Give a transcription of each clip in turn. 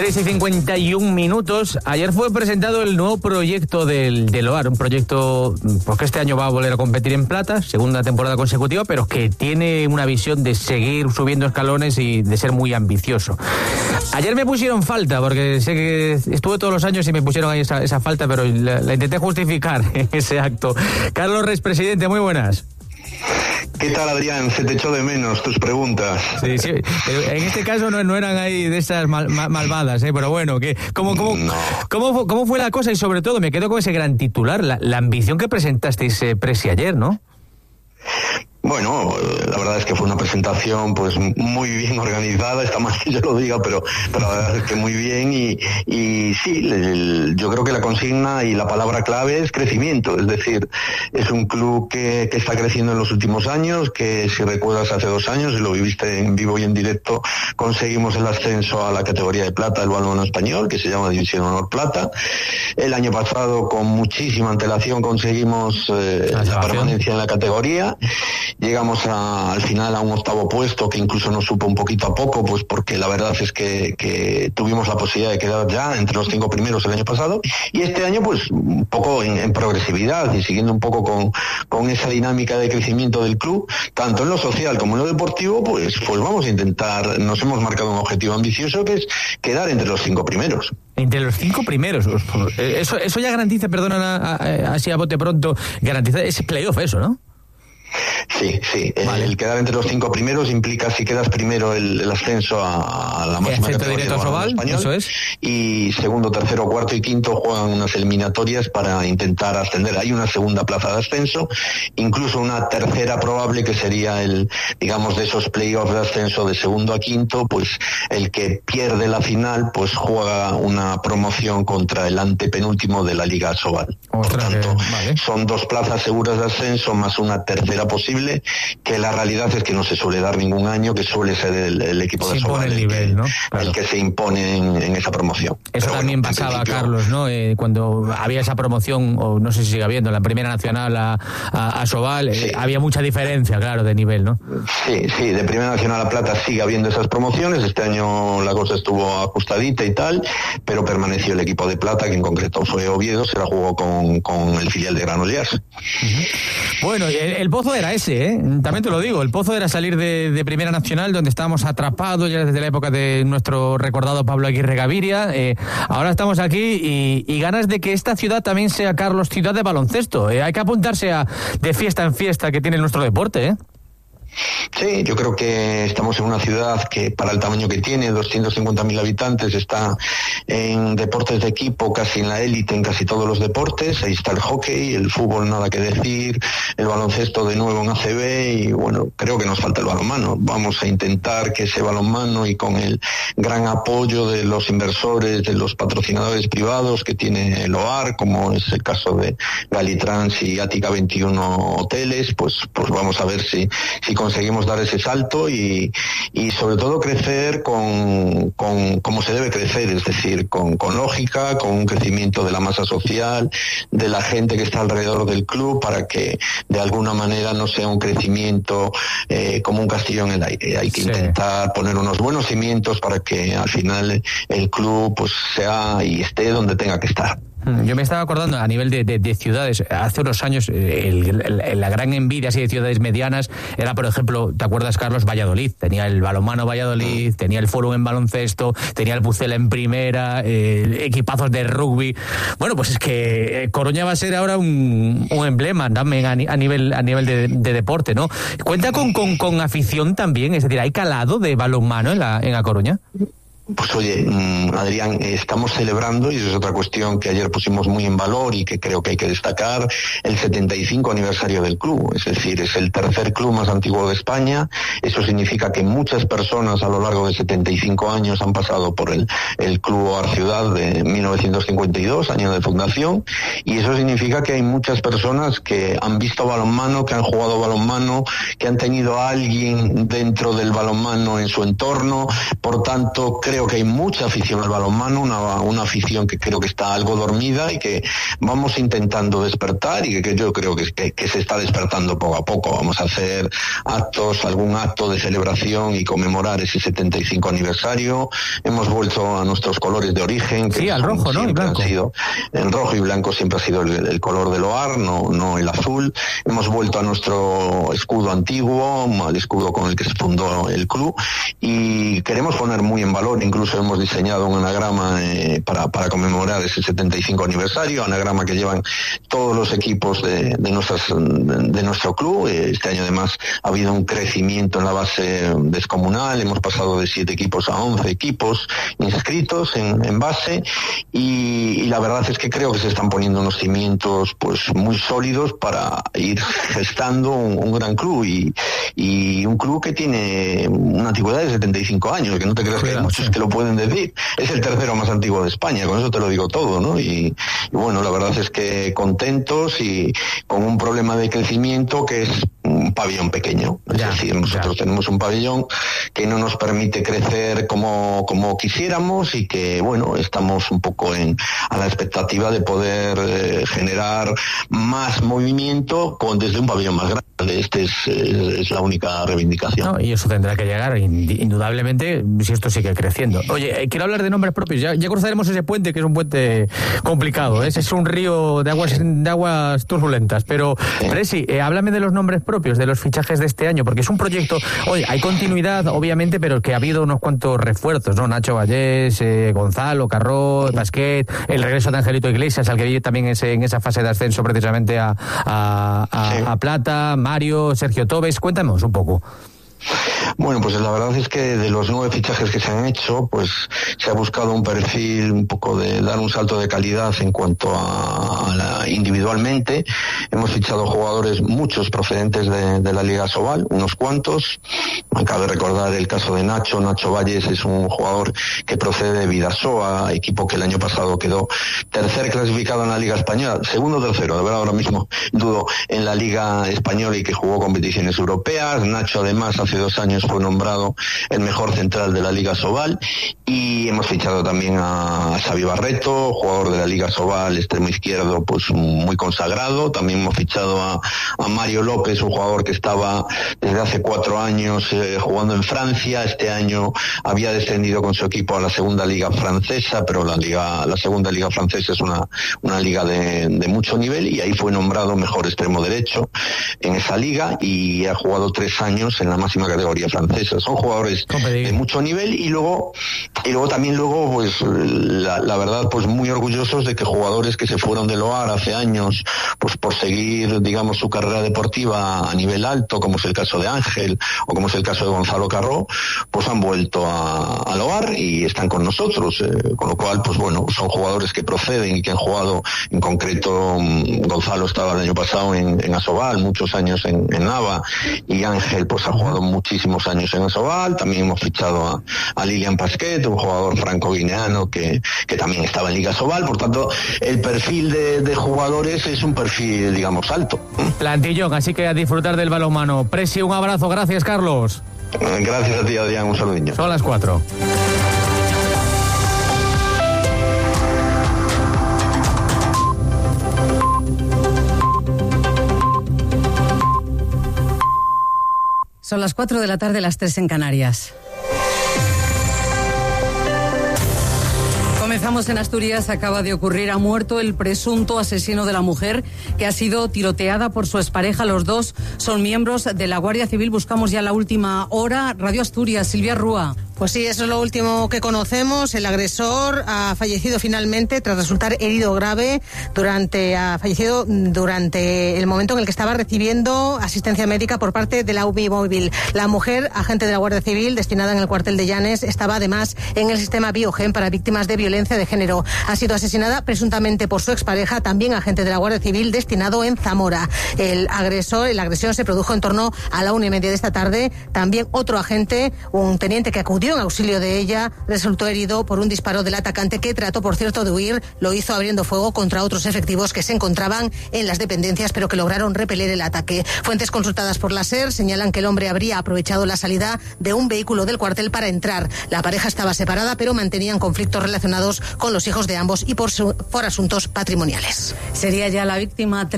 6:51. Ayer fue presentado el nuevo proyecto del OAR, un proyecto que este año va a volver a competir en plata, segunda temporada consecutiva, pero que tiene una visión de seguir subiendo escalones y de ser muy ambicioso. Ayer me pusieron falta, porque sé que estuve todos los años y me pusieron ahí esa falta, pero la intenté justificar en ese acto. Carlos Reis, presidente, muy buenas. ¿Qué tal, Adrián? Se te echó de menos tus preguntas. Sí, en este caso no eran ahí de esas malvadas, pero bueno, ¿cómo fue la cosa? Y sobre todo me quedo con ese gran titular, la ambición que presentasteis, Presi, ayer, ¿no? Bueno, la verdad es que fue una presentación pues muy bien organizada, está mal que yo lo diga, pero la verdad es que muy bien y sí, yo creo que la consigna y la palabra clave es crecimiento, es decir, es un club que está creciendo en los últimos años, que si recuerdas hace 2 años, y lo viviste en vivo y en directo, conseguimos el ascenso a la categoría de plata del balonmano español, que se llama División Honor Plata. El año pasado, con muchísima antelación, conseguimos la permanencia en la categoría. Llegamos al final a un 8º puesto que incluso nos supo un poquito a poco, pues porque la verdad es que tuvimos la posibilidad de quedar ya entre los 5 primeros el año pasado, y este año pues un poco en progresividad y siguiendo un poco con esa dinámica de crecimiento del club, tanto en lo social como en lo deportivo, pues vamos a intentar, nos hemos marcado un objetivo ambicioso que es quedar entre los 5 primeros. Entre los 5 primeros, eso ya garantiza, perdona, así a bote pronto, garantiza ese playoff, eso, ¿no? Sí, vale. El quedar entre los 5 primeros implica, si quedas primero, el ascenso a la máxima categoría del balonmano español. Eso es. Y segundo, tercero, cuarto y quinto juegan unas eliminatorias para intentar ascender. Hay una segunda plaza de ascenso, incluso una tercera probable, que sería digamos, de esos playoffs de ascenso de segundo a quinto, pues el que pierde la final pues juega una promoción contra el antepenúltimo de la Liga Asobal. Por tanto, son 2 plazas seguras de ascenso más una tercera posible, que la realidad es que no se suele dar ningún año, que suele ser el equipo de Asobal el que se impone en esa promoción. Eso pero también pasaba, Carlos, ¿no? Cuando había esa promoción, o no sé si sigue habiendo, la Primera Nacional a Asobal, sí. Había mucha diferencia, claro, de nivel, ¿no? Sí, de Primera Nacional a Plata sigue habiendo esas promociones. Este año la cosa estuvo ajustadita y tal, pero permaneció el equipo de Plata, que en concreto fue Oviedo, se la jugó con el filial de Granollers. Uh-huh. Bueno, el pozo era ese, también te lo digo, el pozo era salir de Primera Nacional, donde estábamos atrapados ya desde la época de nuestro recordado Pablo Aguirre Gaviria. Ahora estamos aquí y ganas de que esta ciudad también sea, Carlos, ciudad de baloncesto. Hay que apuntarse de fiesta en fiesta que tiene nuestro deporte, Sí, yo creo que estamos en una ciudad que, para el tamaño que tiene, 250.000 habitantes, está en deportes de equipo casi en la élite en casi todos los deportes. Ahí está el hockey, el fútbol, nada que decir, el baloncesto de nuevo en ACB, y bueno, creo que nos falta el balonmano. Vamos a intentar que ese balonmano, y con el gran apoyo de los inversores, de los patrocinadores privados que tiene el OAR, como es el caso de Galitrans y Ática 21 Hoteles, pues vamos a ver si conseguimos dar ese salto y sobre todo crecer con como se debe crecer, es decir, con lógica, con un crecimiento de la masa social, de la gente que está alrededor del club, para que de alguna manera no sea un crecimiento como un castillo en el aire. Hay que intentar poner unos buenos cimientos para que al final el club pues sea y esté donde tenga que estar. Yo me estaba acordando a nivel de ciudades, hace unos años la gran envidia así de ciudades medianas era, por ejemplo, ¿te acuerdas, Carlos? Valladolid, tenía el balonmano Valladolid, tenía el Fórum en baloncesto, tenía el Pucela en primera, equipazos de rugby. Bueno, pues es que Coruña va a ser ahora un emblema también a nivel de deporte, ¿no? ¿Cuenta con afición también? Es decir, ¿hay calado de balonmano en A Coruña? Pues oye, Adrián, estamos celebrando, y eso es otra cuestión que ayer pusimos muy en valor y que creo que hay que destacar, el 75 aniversario del club. Es decir, es el tercer club más antiguo de España. Eso significa que muchas personas a lo largo de 75 años han pasado por el Club OAR Ciudad de 1952, año de fundación, y eso significa que hay muchas personas que han visto balonmano, que han jugado balonmano, que han tenido a alguien dentro del balonmano en su entorno. Por tanto, creo Creo que hay mucha afición al balonmano, una afición que creo que está algo dormida y que vamos intentando despertar y que yo creo que se está despertando poco a poco. Vamos a hacer algún acto de celebración y conmemorar ese 75 aniversario. Hemos vuelto a nuestros colores de origen, que sí, al rojo, ¿no? Y blanco. En rojo y blanco siempre ha sido el color del OAR, no el azul. Hemos vuelto a nuestro escudo antiguo, al escudo con el que se fundó el club, y queremos poner muy en valor, incluso hemos diseñado un anagrama para conmemorar ese 75 aniversario, anagrama que llevan todos los equipos de nuestro club. Este año además ha habido un crecimiento en la base descomunal, hemos pasado de 7 equipos a 11 equipos inscritos en base, y la verdad es que creo que se están poniendo unos cimientos pues muy sólidos para ir gestando un gran club y un club que tiene una antigüedad de 75 años, que no te creas que hay muchos que lo pueden decir. Es el tercero más antiguo de España, con eso te lo digo todo, ¿no? Y bueno, la verdad es que contentos y con un problema de crecimiento que es un pabellón pequeño. Es decir, nosotros tenemos un pabellón que no nos permite crecer como quisiéramos y que, bueno, estamos un poco a la expectativa de poder generar más movimiento desde un pabellón más grande. Es la única reivindicación. No, y eso tendrá que llegar, indudablemente, si esto sigue creciendo. Oye, quiero hablar de nombres propios. Ya cruzaremos ese puente, que es un puente complicado, ¿eh? Es un río de aguas turbulentas. Pero, Presi, háblame de los nombres propios, de los fichajes de este año, porque es un proyecto... Oye, hay continuidad, obviamente, pero que ha habido unos cuantos refuerzos, ¿no? Nacho Vallés, Gonzalo, Carrot, Basquet, el regreso de Angelito Iglesias, al que vi también en esa fase de ascenso precisamente a Plata, Mario, Sergio Tobes. Cuéntanos un poco. Bueno, pues la verdad es que de los 9 fichajes que se han hecho, pues se ha buscado un perfil un poco de dar un salto de calidad en cuanto individualmente. Hemos fichado jugadores, muchos procedentes de la Liga Asobal, unos cuantos. Acabo de recordar el caso de Nacho Valles, es un jugador que procede de Vidasoa, equipo que el año pasado quedó tercer clasificado en la Liga Española, segundo o tercero, de verdad ahora mismo dudo, en la Liga Española y que jugó competiciones europeas. Nacho además hace 2 años fue nombrado el mejor central de la Liga Asobal, y hemos fichado también a Xavi Barreto, jugador de la Liga Asobal, extremo izquierdo, pues muy consagrado. También hemos fichado a Mario López, un jugador que estaba desde hace 4 años jugando en Francia. Este año había descendido con su equipo a la segunda liga francesa, pero la segunda liga francesa es una liga de mucho nivel, y ahí fue nombrado mejor extremo derecho en esa liga, y ha jugado 3 años en la máxima categoría francesa. Son jugadores de mucho nivel, y luego también pues la verdad, pues muy orgullosos de que jugadores que se fueron del OAR hace años, pues por seguir, digamos, su carrera deportiva a nivel alto, como es el caso de Ángel o como es el caso de Gonzalo Carró, pues han vuelto al OAR y están con nosotros, con lo cual, pues bueno, son jugadores que proceden y que han jugado, en concreto Gonzalo estaba el año pasado en Asobal, muchos años en Nava, y Ángel pues ha jugado muchísimos años en Asobal. También hemos fichado a Lilian Pasquet, un jugador franco-guineano que también estaba en Liga Asobal. Por tanto, el perfil de jugadores es un perfil, digamos, alto. Plantillón, así que a disfrutar del balonmano. Presi, un abrazo. Gracias, Carlos. Gracias a ti, Adrián. Un saludo. Son las 4. Son las 4 de la tarde, las 3 en Canarias. Comenzamos en Asturias. Acaba de ocurrir, ha muerto el presunto asesino de la mujer que ha sido tiroteada por su expareja. Los dos son miembros de la Guardia Civil. Buscamos ya la última hora. Radio Asturias, Silvia Rúa. Pues sí, eso es lo último que conocemos. El agresor ha fallecido finalmente tras resultar herido grave. Ha fallecido durante el momento en el que estaba recibiendo asistencia médica por parte de la UBI móvil. La mujer, agente de la Guardia Civil, destinada en el cuartel de Llanes, estaba además en el sistema Biogen para víctimas de violencia de género. Ha sido asesinada presuntamente por su expareja, también agente de la Guardia Civil, destinado en Zamora. La agresión se produjo en torno a la 1:30 de esta tarde. También otro agente, un teniente que acudió acudió en auxilio de ella resultó herido por un disparo del atacante, que trató, por cierto, de huir. Lo hizo abriendo fuego contra otros efectivos que se encontraban en las dependencias, pero que lograron repeler el ataque. Fuentes consultadas por la SER señalan que el hombre habría aprovechado la salida de un vehículo del cuartel para entrar. La pareja estaba separada, pero mantenían conflictos relacionados con los hijos de ambos y por asuntos patrimoniales. Sería ya la víctima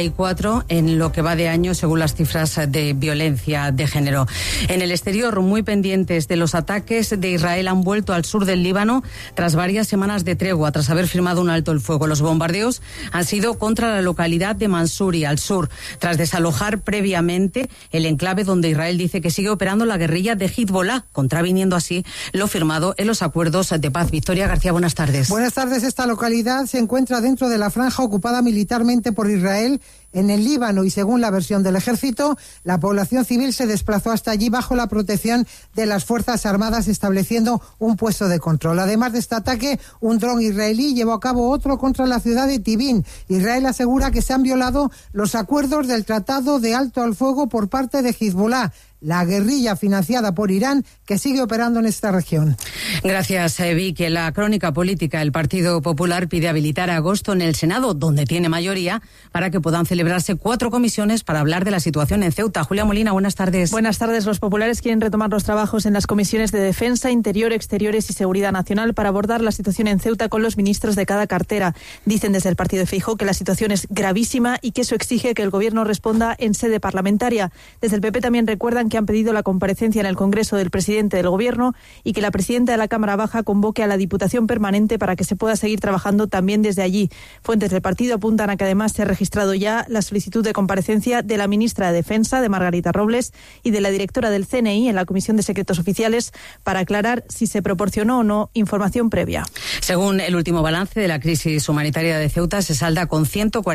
34 en lo que va de año, según las cifras de violencia de género. En el exterior, muy pendientes de los ataques de Israel, han vuelto al sur del Líbano tras varias semanas de tregua, tras haber firmado un alto el fuego. Los bombardeos han sido contra la localidad de Mansouri, al sur, tras desalojar previamente el enclave donde Israel dice que sigue operando la guerrilla de Hezbollah, contraviniendo así lo firmado en los acuerdos de paz. Victoria García, buenas tardes. Buenas tardes. Esta localidad se encuentra dentro de la franja ocupada militarmente por Israel en el Líbano, y según la versión del ejército, la población civil se desplazó hasta allí bajo la protección de las Fuerzas Armadas, estableciendo un puesto de control. Además de este ataque, un dron israelí llevó a cabo otro contra la ciudad de Tibín. Israel asegura que se han violado los acuerdos del Tratado de Alto al Fuego por parte de Hezbollah, la guerrilla financiada por Irán que sigue operando en esta región. Gracias, Vicky. La crónica política, el Partido Popular pide habilitar a agosto en el Senado, donde tiene mayoría, para que puedan celebrarse 4 comisiones para hablar de la situación en Ceuta. Julia Molina, buenas tardes. Buenas tardes. Los populares quieren retomar los trabajos en las comisiones de Defensa, Interior, Exteriores y Seguridad Nacional para abordar la situación en Ceuta con los ministros de cada cartera. Dicen desde el partido de Feijóo que la situación es gravísima y que eso exige que el Gobierno responda en sede parlamentaria. Desde el PP también recuerdan que han pedido la comparecencia en el Congreso del presidente del Gobierno y que la presidenta de la Cámara Baja convoque a la Diputación Permanente para que se pueda seguir trabajando también desde allí. Fuentes del partido apuntan a que además se ha registrado ya la solicitud de comparecencia de la ministra de Defensa, de Margarita Robles, y de la directora del CNI en la Comisión de Secretos Oficiales para aclarar si se proporcionó o no información previa. Según el último balance de la crisis humanitaria de Ceuta, se salda con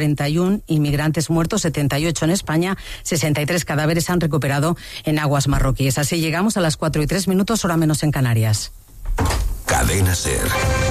141 inmigrantes muertos, 78 en España, 63 cadáveres se han recuperado en aguas marroquíes. Así llegamos a las 4:03, hora menos en Canarias. Cadena SER.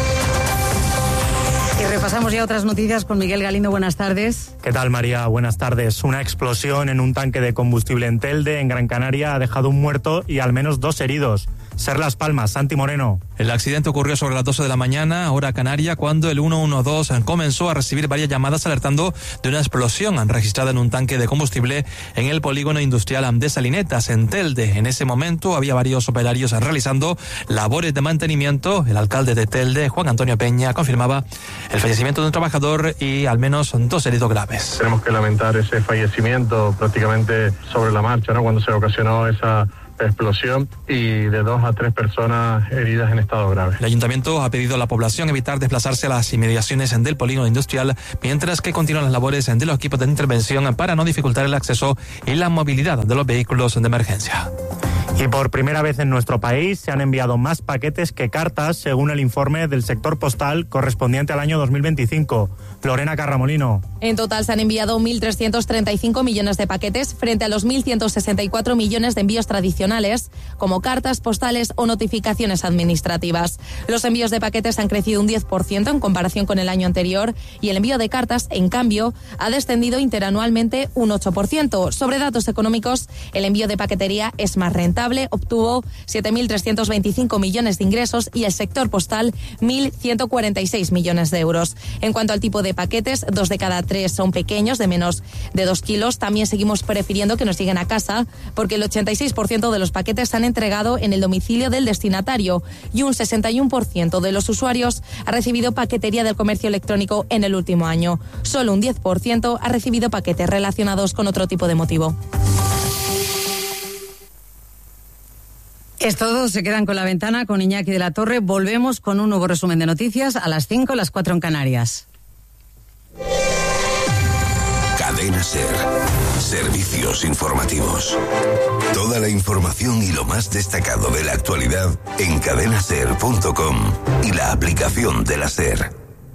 Y repasamos ya otras noticias con Miguel Galindo. Buenas tardes. ¿Qué tal, María? Buenas tardes. Una explosión en un tanque de combustible en Telde, en Gran Canaria, ha dejado un muerto y al menos 2 heridos. Ser Las Palmas, Santi Moreno. El accidente ocurrió sobre las 12 de la mañana, hora canaria, cuando el 112 comenzó a recibir varias llamadas alertando de una explosión registrada en un tanque de combustible en el polígono industrial de Salinetas, en Telde. En ese momento había varios operarios realizando labores de mantenimiento. El alcalde de Telde, Juan Antonio Peña, confirmaba el fallecimiento de un trabajador y al menos 2 heridos graves. Tenemos que lamentar ese fallecimiento prácticamente sobre la marcha, ¿no?, cuando se ocasionó esa explosión, y de 2 a 3 personas heridas en estado grave. El ayuntamiento ha pedido a la población evitar desplazarse a las inmediaciones del polígono industrial, mientras que continúan las labores de los equipos de intervención para no dificultar el acceso y la movilidad de los vehículos de emergencia. Y por primera vez en nuestro país se han enviado más paquetes que cartas, según el informe del sector postal correspondiente al año 2025. Lorena Carramolino. En total se han enviado 1.335 millones de paquetes frente a los 1.164 millones de envíos tradicionales, como cartas postales o notificaciones administrativas. Los envíos de paquetes han crecido un 10% en comparación con el año anterior, y el envío de cartas, en cambio, ha descendido interanualmente un 8%. Sobre datos económicos, el envío de paquetería es más rentable, obtuvo 7.325 millones de ingresos, y el sector postal 1.146 millones de euros. En cuanto al tipo de paquetes, 2 de cada 3 son pequeños, de menos de 2 kilos. También seguimos prefiriendo que nos lleguen a casa, porque el 86% de los paquetes se han entregado en el domicilio del destinatario, y un 61% de los usuarios ha recibido paquetería del comercio electrónico en el último año. Solo un 10% ha recibido paquetes relacionados con otro tipo de motivo. Es todo, se quedan con La Ventana, con Iñaki de la Torre. Volvemos con un nuevo resumen de noticias a las 5, las 4 en Canarias. Cadena SER. Servicios informativos. Toda la información y lo más destacado de la actualidad en cadenaser.com y la aplicación de la SER.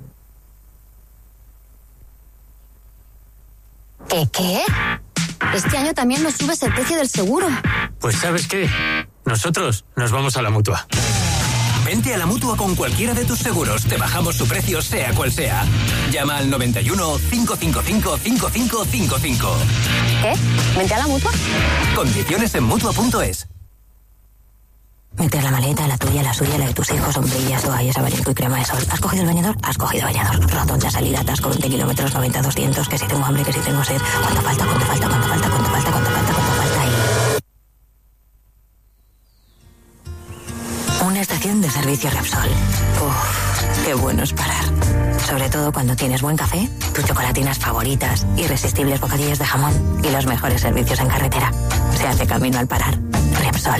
¿Qué? Este año también nos subes el precio del seguro. Pues ¿sabes qué? Nosotros nos vamos a la Mutua. Vente a la Mutua con cualquiera de tus seguros. Te bajamos su precio, sea cual sea. Llama al 91 555 5555. ¿Qué? ¿Vente a la Mutua? Condiciones en Mutua.es. Meter la maleta, la tuya, la suya, la de tus hijos, sombrillas, toallas, abanico y crema de sol. ¿Has cogido el bañador? Has cogido el bañador. Rotonda, salida, atasco, 20 kilómetros, 90, 200, que si tengo hambre, que si tengo sed. ¿Cuánto falta? ¿Cuánto falta? ¿Cuánto falta? ¿Cuánto falta? ¿Cuánto falta? ¿Cuánto falta? Y... una estación de servicio Repsol. Uff, qué bueno es parar. Sobre todo cuando tienes buen café, tus chocolatinas favoritas, irresistibles bocadillos de jamón y los mejores servicios en carretera. Se hace camino al parar. Repsol.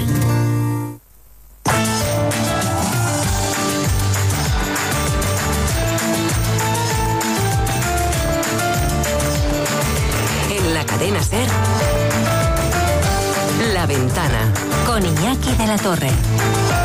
En la cadena SER, La Ventana, con Iñaki de la Torre.